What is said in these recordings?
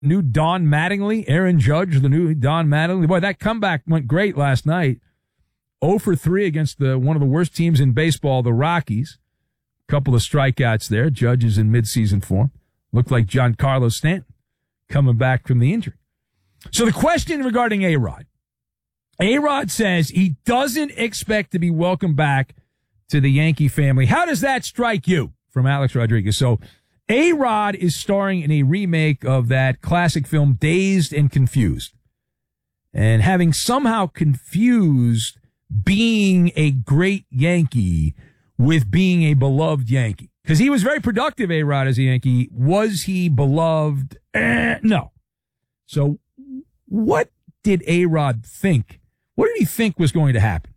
new Don Mattingly, Aaron Judge, the new Don Mattingly. Boy, that comeback went great last night. 0 for 3 against one of the worst teams in baseball, the Rockies. Couple of strikeouts there. Judge is in midseason form. Looked like Giancarlo Stanton coming back from the injury. So the question regarding A-Rod. A-Rod says he doesn't expect to be welcomed back to the Yankee family. How does that strike you? From Alex Rodriguez. So A-Rod is starring in a remake of that classic film Dazed and Confused. And having somehow confused being a great Yankee with being a beloved Yankee. Because he was very productive, A-Rod, as a Yankee. Was he beloved? No. So what did A-Rod think? What did he think was going to happen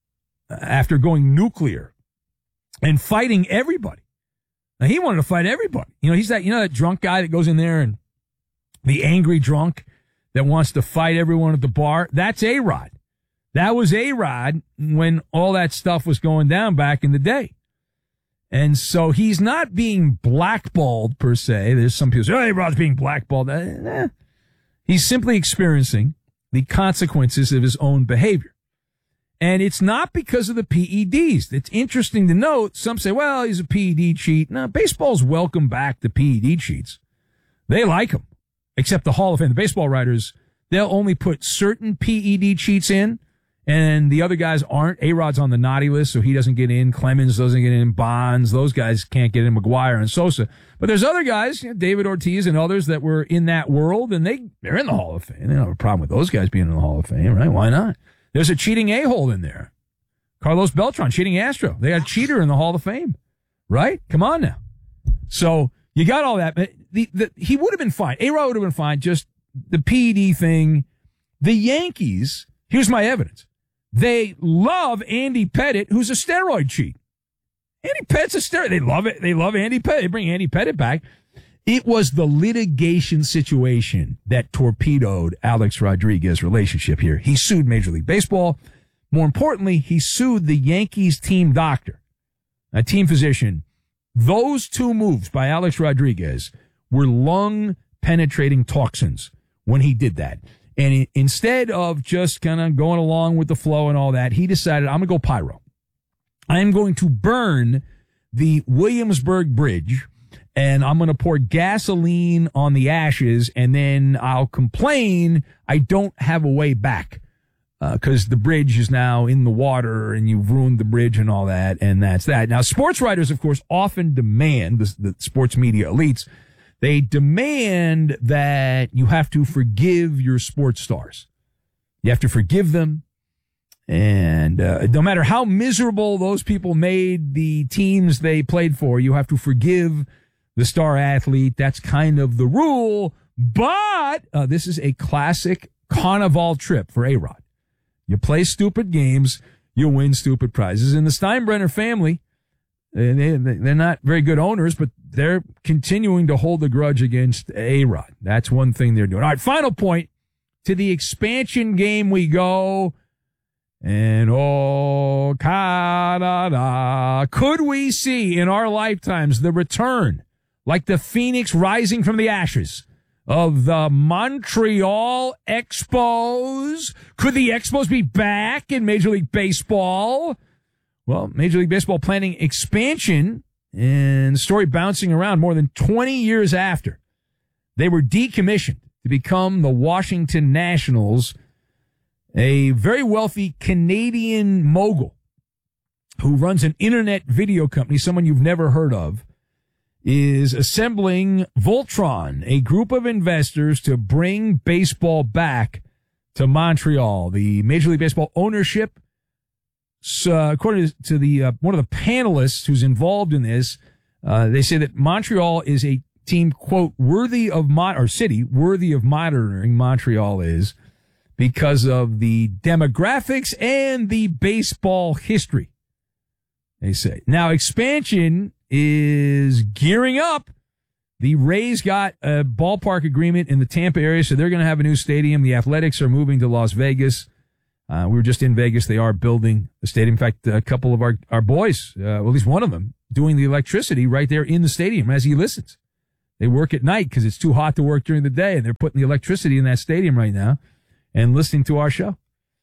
after going nuclear and fighting everybody? Now, he wanted to fight everybody. He's that drunk guy that goes in there and the angry drunk that wants to fight everyone at the bar. That's A-Rod. That was A-Rod when all that stuff was going down back in the day. And so he's not being blackballed per se. There's some people say, oh, A-Rod's being blackballed. He's simply experiencing the consequences of his own behavior. And it's not because of the PEDs. It's interesting to note. Some say, well, he's a PED cheat. No, baseball's welcome back to PED cheats. They like them, except the Hall of Fame. The baseball writers, they'll only put certain PED cheats in, and the other guys aren't. A-Rod's on the naughty list, so he doesn't get in. Clemens doesn't get in. Bonds, those guys can't get in. McGuire and Sosa. But there's other guys, David Ortiz and others that were in that world, and they're in the Hall of Fame. They don't have a problem with those guys being in the Hall of Fame, right? Why not? There's a cheating a-hole in there. Carlos Beltran, cheating Astro. They got a cheater in the Hall of Fame, right? Come on now. So you got all that. But he would have been fine. A-Rod would have been fine. Just the PED thing. The Yankees, here's my evidence. They love Andy Pettitte, who's a steroid cheat. Andy Pettit's a steroid. They love it. They love Andy Pettitte. They bring Andy Pettitte back. It was the litigation situation that torpedoed Alex Rodriguez's relationship here. He sued Major League Baseball. More importantly, he sued the Yankees team doctor, a team physician. Those two moves by Alex Rodriguez were lung-penetrating toxins when he did that. And instead of just kind of going along with the flow and all that, he decided, I'm going to go pyro. I'm going to burn the Williamsburg Bridge, and I'm going to pour gasoline on the ashes, and then I'll complain I don't have a way back because the bridge is now in the water, and you've ruined the bridge and all that, and that's that. Now, sports writers, of course, often demand, the sports media elites, they demand that you have to forgive your sports stars. You have to forgive them. And no matter how miserable those people made the teams they played for, you have to forgive the star athlete. That's kind of the rule. But this is a classic carnival trip for A-Rod. You play stupid games, you win stupid prizes. And the Steinbrenner family, they're not very good owners, but they're continuing to hold a grudge against A-Rod. That's one thing they're doing. All right, final point. To the expansion game we go. And oh, Canada, could we see in our lifetimes the return, like the phoenix rising from the ashes, of the Montreal Expos? Could the Expos be back in Major League Baseball? Well, Major League Baseball planning expansion, and the story bouncing around more than 20 years after they were decommissioned to become the Washington Nationals. A very wealthy Canadian mogul who runs an internet video company, someone you've never heard of, is assembling Voltron, a group of investors to bring baseball back to Montreal. The Major League Baseball ownership, according to the one of the panelists who's involved in this, they say that Montreal is a team, quote, worthy of city worthy of monitoring. Montreal is, because of the demographics and the baseball history, they say. Now, expansion is gearing up. The Rays got a ballpark agreement in the Tampa area, so they're going to have a new stadium. The Athletics are moving to Las Vegas. We were just in Vegas. They are building a stadium. In fact, a couple of our boys, well, at least one of them, doing the electricity right there in the stadium as he listens. They work at night because it's too hot to work during the day, and they're putting the electricity in that stadium right now and listening to our show.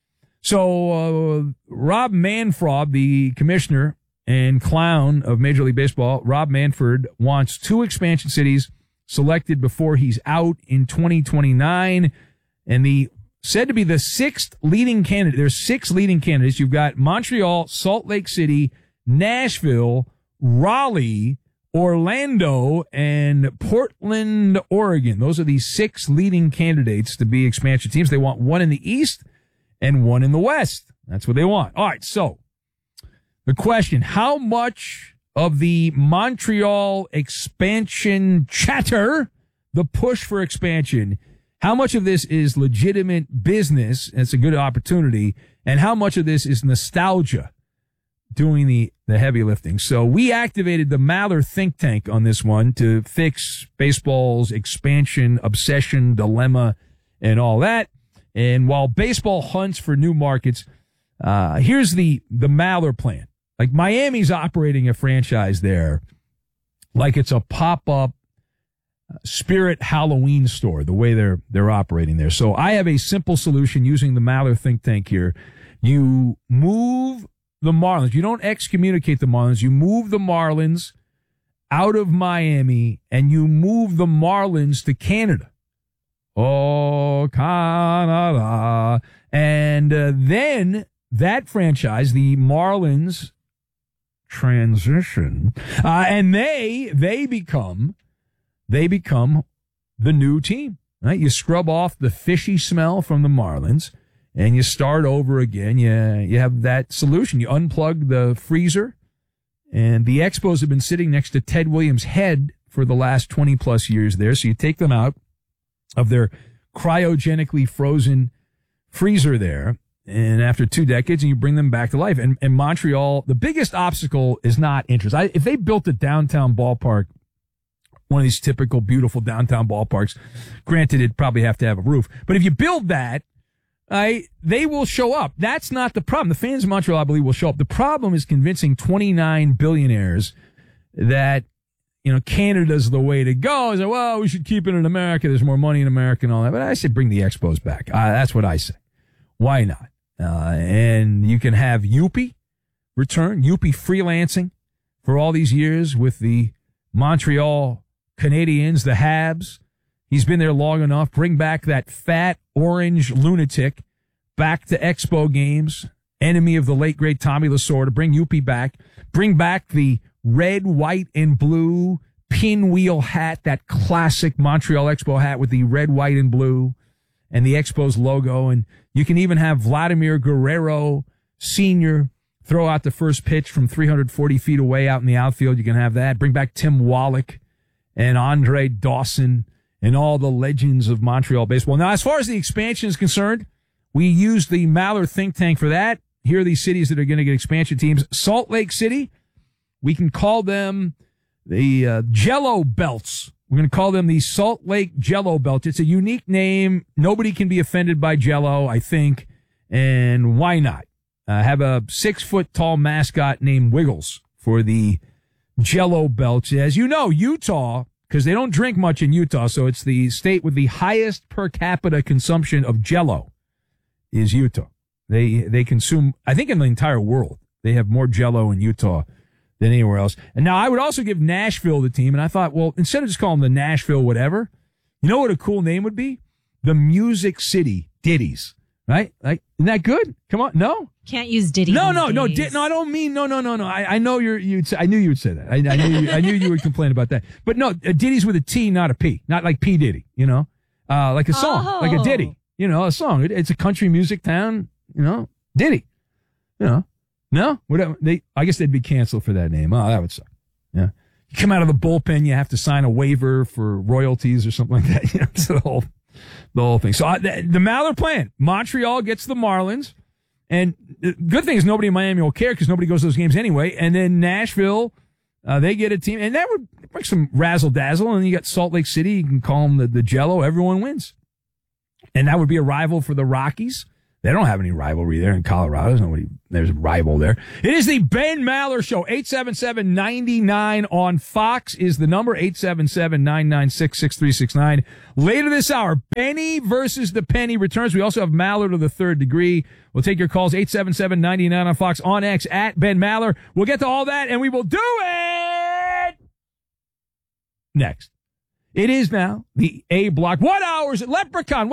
So Rob Manfred, the commissioner and clown of Major League Baseball, Rob Manfred, wants 2 expansion cities selected before he's out in 2029, and said to be the 6th leading candidate. There's 6 leading candidates. You've got Montreal, Salt Lake City, Nashville, Raleigh, Orlando, and Portland, Oregon. Those are the 6 leading candidates to be expansion teams. They want 1 in the East and 1 in the West. That's what they want. All right, so the question, how much of the Montreal expansion chatter, the push for expansion, how much of this is legitimate business, and it's a good opportunity, and how much of this is nostalgia doing the heavy lifting? So we activated the Maller think tank on this one to fix baseball's expansion, obsession, dilemma, and all that. And while baseball hunts for new markets, here's the Maller plan. Like, Miami's operating a franchise there like it's a pop-up Spirit Halloween store, the way they're operating there. So I have a simple solution using the Maller think tank here. You move the Marlins. You don't excommunicate the Marlins. You move the Marlins out of Miami, and you move the Marlins to Canada. Oh, Canada. And then that franchise, the Marlins, transition, and they become the new team, right? You scrub off the fishy smell from the Marlins, and you start over again. You have that solution. You unplug the freezer, and the Expos have been sitting next to Ted Williams' head for the last 20 plus years there. So you take them out of their cryogenically frozen freezer there, and after 2 decades, and you bring them back to life. And Montreal, the biggest obstacle is not interest. If they built a downtown ballpark, one of these typical beautiful downtown ballparks, granted it'd probably have to have a roof, but if you build that, they will show up. That's not the problem. The fans of Montreal, I believe, will show up. The problem is convincing 29 billionaires that, Canada's the way to go. I say, well, we should keep it in America. There's more money in America and all that. But I said, bring the Expos back. That's what I say. Why not? And you can have Youppi return, Youppi freelancing for all these years with the Montreal Canadiens, the Habs. He's been there long enough. Bring back that fat orange lunatic back to Expo games, enemy of the late, great Tommy Lasorda. Bring Youppi back. Bring back the red, white, and blue pinwheel hat, that classic Montreal Expo hat with the red, white, and blue and the Expos logo. And you can even have Vladimir Guerrero Sr. throw out the first pitch from 340 feet away out in the outfield. You can have that. Bring back Tim Wallach and Andre Dawson and all the legends of Montreal baseball. Now, as far as the expansion is concerned, we use the Maller think tank for that. Here are these cities that are going to get expansion teams. Salt Lake City, we can call them the Jello Belts. We're going to call them the Salt Lake Jello Belt. It's a unique name. Nobody can be offended by Jello, I think. And why not? Have a 6-foot-tall mascot named Wiggles for the Jello Belt. As you know, Utah, because they don't drink much in Utah, so it's the state with the highest per capita consumption of Jello is Utah. They consume, I think in the entire world, they have more Jello in Utah than anywhere else. And now I would also give Nashville the team, and I thought, well, instead of just calling them the Nashville whatever, you know what a cool name would be? The Music City Ditties, right? Like, isn't that good? Come on, no? Can't use Diddy. No, I don't mean no. I know I knew you would say that. I knew you would complain about that. But no, Diddy's with a T, not a P, not like P Diddy. Like a song, like a ditty. A song. It's a country music town. Diddy. No, whatever. I guess they'd be canceled for that name. Oh, that would suck. Yeah, you come out of the bullpen, you have to sign a waiver for royalties or something like that. It's the whole thing. So the Maller plan: Montreal gets the Marlins, and the good thing is nobody in Miami will care because nobody goes to those games anyway. And then Nashville, they get a team, and that would bring some razzle dazzle. And you got Salt Lake City, you can call them the Jello. Everyone wins, and that would be a rival for the Rockies. They don't have any rivalry there in Colorado. There's a rival there. It is the Ben Maller Show. 877-99 on Fox is the number. 877-996-6369. Later this hour, Benny versus the Penny returns. We also have Maller to the third degree. We'll take your calls. 877-99 on Fox, on X, at Ben Maller. We'll get to all that, and we will do it next. It is now the A block. What hours at Leprechaun?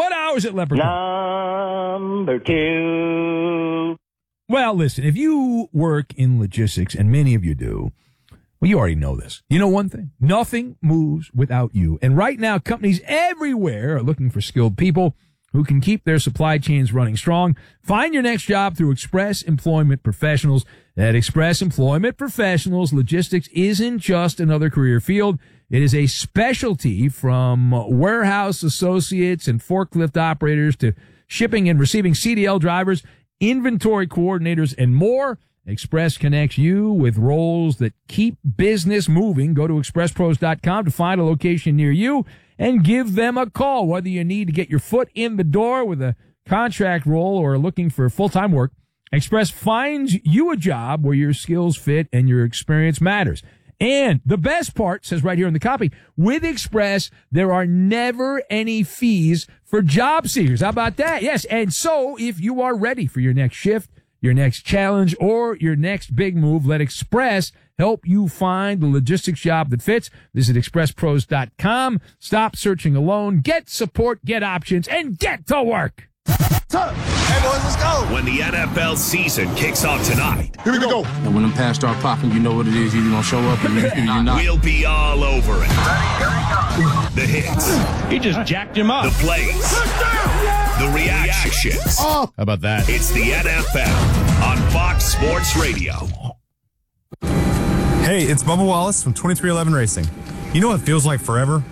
Number 2. Well, listen, if you work in logistics, and many of you do, well, you already know this. You know one thing? Nothing moves without you. And right now, companies everywhere are looking for skilled people who can keep their supply chains running strong. Find your next job through Express Employment Professionals. At Express Employment Professionals, logistics isn't just another career field. It is a specialty, from warehouse associates and forklift operators to shipping and receiving CDL drivers, inventory coordinators, and more. Express connects you with roles that keep business moving. Go to expresspros.com to find a location near you and give them a call. Whether you need to get your foot in the door with a contract role or looking for full-time work, Express finds you a job where your skills fit and your experience matters. And the best part, says right here in the copy, with Express, there are never any fees for job seekers. How about that? Yes. And so if you are ready for your next shift, your next challenge, or your next big move, let Express help you find the logistics job that fits. Visit expresspros.com. Stop searching alone. Get support, get options, and get to work. Hey, boys, let's go. When the NFL season kicks off tonight. Here we go. And when them pads start popping, you know what it is. You're going to show up and you're not. We'll be all over it. The hits. He just jacked him up. The plays. The reactions. How about that? It's the NFL on Fox Sports Radio. Hey, it's Bubba Wallace from 2311 Racing. You know what feels like forever?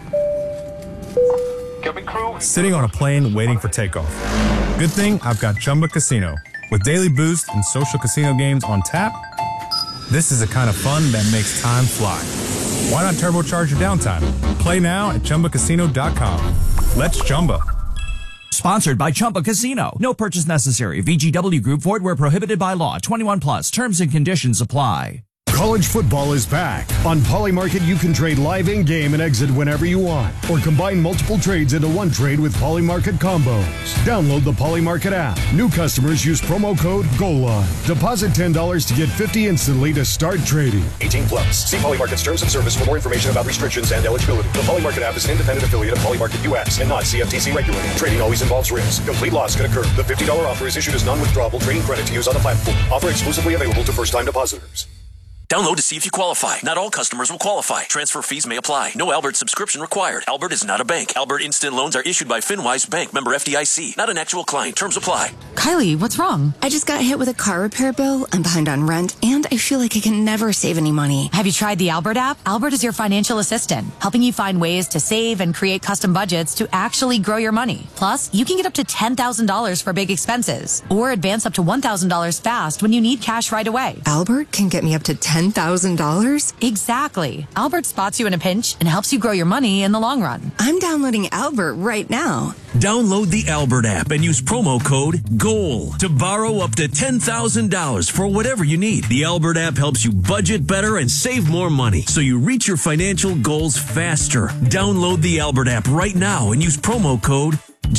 Sitting on a plane waiting for takeoff. Good thing I've got Chumba Casino. With daily boost and social casino games on tap, this is the kind of fun that makes time fly. Why not turbocharge your downtime? Play now at ChumbaCasino.com. Let's Chumba. Sponsored by Chumba Casino. No purchase necessary. VGW Group. Void where prohibited by law. 21 plus. Terms and conditions apply. College football is back. On Polymarket, you can trade live in-game and exit whenever you want, or combine multiple trades into one trade with Polymarket combos. Download the Polymarket app. New customers use promo code GOALLINE. Deposit $10 to get $50 instantly to start trading. 18 plus. See Polymarket's terms of service for more information about restrictions and eligibility. The Polymarket app is an independent affiliate of Polymarket US and not CFTC regulated. Trading always involves risk. Complete loss can occur. The $50 offer is issued as non-withdrawable trading credit to use on the platform. Offer exclusively available to first-time depositors. Download to see if you qualify. Not all customers will qualify. Transfer fees may apply. No Albert subscription required. Albert is not a bank. Albert Instant Loans are issued by FinWise Bank, member FDIC. Not an actual client. Terms apply. Kylie, what's wrong? I just got hit with a car repair bill. I'm behind on rent, and I feel like I can never save any money. Have you tried the Albert app? Albert is your financial assistant, helping you find ways to save and create custom budgets to actually grow your money. Plus, you can get up to $10,000 for big expenses, or advance up to $1,000 fast when you need cash right away. Albert can get me up to $10,000? Exactly. Albert spots you in a pinch and helps you grow your money in the long run. I'm downloading Albert right now. Download the Albert app and use promo code GOAL to borrow up to $10,000 for whatever you need. The Albert app helps you budget better and save more money so you reach your financial goals faster. Download the Albert app right now and use promo code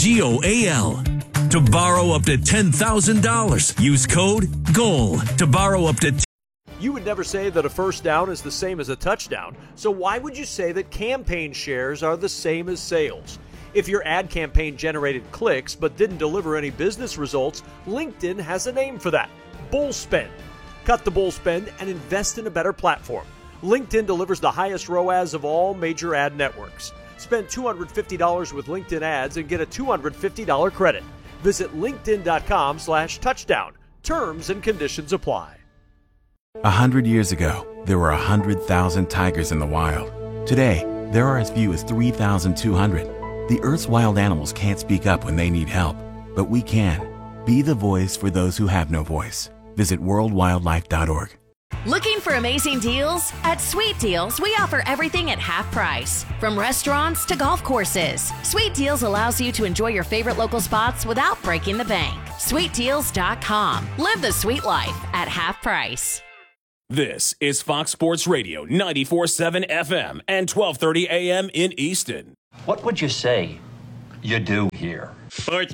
GOAL to borrow up to $10,000. Use code GOAL to borrow up to You would never say that a first down is the same as a touchdown, so why would you say that campaign shares are the same as sales? If your ad campaign generated clicks but didn't deliver any business results, LinkedIn has a name for that: bull spend. Cut the bull spend and invest in a better platform. LinkedIn delivers the highest ROAS of all major ad networks. Spend $250 with LinkedIn ads and get a $250 credit. Visit linkedin.com/touchdown. Terms and conditions apply. 100 years ago, there were 100,000 tigers in the wild. Today, there are as few as 3,200. The Earth's wild animals can't speak up when they need help, but we can. Be the voice for those who have no voice. Visit worldwildlife.org. Looking for amazing deals? At Sweet Deals, we offer everything at half price. From restaurants to golf courses, Sweet Deals allows you to enjoy your favorite local spots without breaking the bank. SweetDeals.com. Live the sweet life at half price. This is Fox Sports Radio, 94.7 FM and 12:30 a.m. in Easton. What would you say you do here? Sports.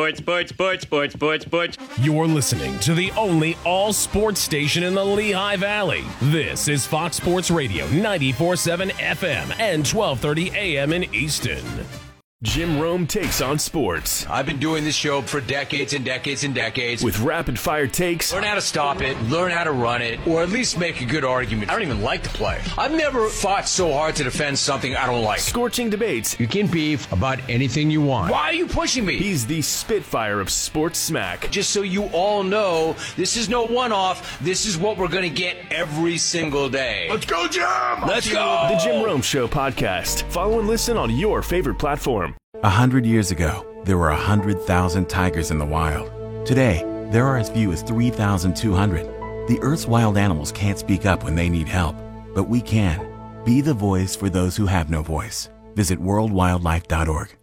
You're listening to the only all-sports station in the Lehigh Valley. This is Fox Sports Radio, 94.7 FM and 12:30 a.m. in Easton. Jim Rome takes on sports. I've been doing this show for decades and decades and decades. With rapid-fire takes. Learn how to stop it, learn how to run it, or at least make a good argument. I don't even like to play. I've never fought so hard to defend something I don't like. Scorching debates. You can beef about anything you want. Why are you pushing me? He's the Spitfire of sports smack. Just so you all know, this is no one-off. This is what we're going to get every single day. Let's go, Jim! Let's go! The Jim Rome Show podcast. Follow and listen on your favorite platform. 100 years ago, there were 100,000 tigers in the wild. Today, there are as few as 3,200. The Earth's wild animals can't speak up when they need help, but we can. Be the voice for those who have no voice. Visit worldwildlife.org.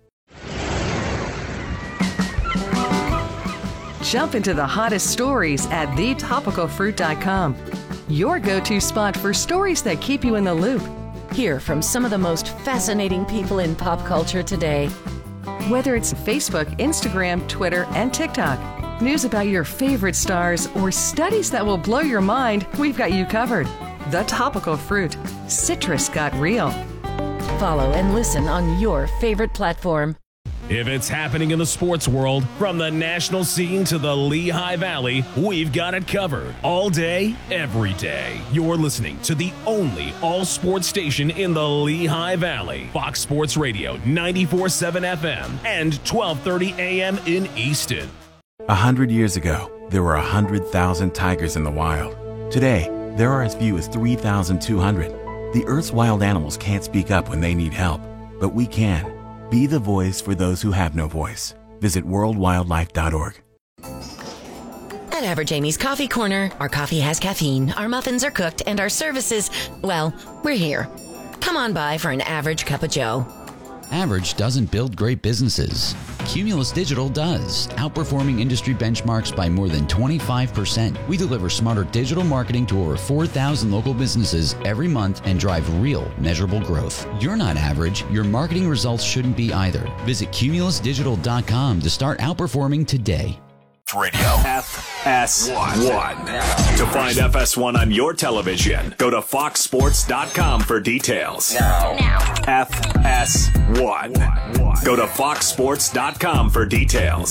Jump into the hottest stories at thetopicalfruit.com. Your go-to spot for stories that keep you in the loop. Hear from some of the most fascinating people in pop culture today. Whether it's Facebook, Instagram, Twitter, and TikTok, news about your favorite stars, or studies that will blow your mind, we've got you covered. The Topical Fruit. Citrus got real. Follow and listen on your favorite platform. If it's happening in the sports world, from the national scene to the Lehigh Valley, we've got it covered. All day, every day. You're listening to the only all-sports station in the Lehigh Valley. Fox Sports Radio, 94.7 FM and 12:30 a.m. in Easton. 100 years ago, there were 100,000 tigers in the wild. Today, there are as few as 3,200. The Earth's wild animals can't speak up when they need help, but we can. Be the voice for those who have no voice. Visit worldwildlife.org. At Average Amy's Coffee Corner, our coffee has caffeine, our muffins are cooked, and our services, well, we're here. Come on by for an average cup of joe. Average doesn't build great businesses. Cumulus Digital does, outperforming industry benchmarks by more than 25%. We deliver smarter digital marketing to over 4,000 local businesses every month and drive real, measurable growth. You're not average. Your marketing results shouldn't be either. Visit cumulusdigital.com to start outperforming today. Radio FS1. To find FS1 on your television, go to foxsports.com for details. Now. FS1. Go to foxsports.com for details.